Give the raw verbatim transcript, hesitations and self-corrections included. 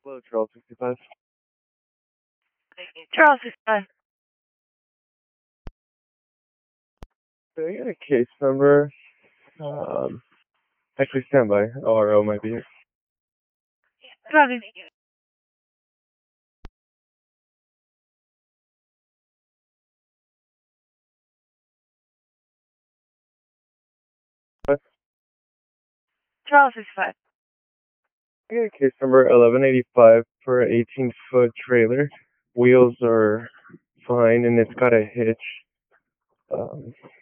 Hello, Charles sixty-five. Charles sixty-five. So I got a case number. Um, actually, stand by. O R O might be here. Copy. What? Charles sixty-five. I got a case number eleven eighty-five for an eighteen foot trailer. Wheels are fine, and it's got a hitch. Um,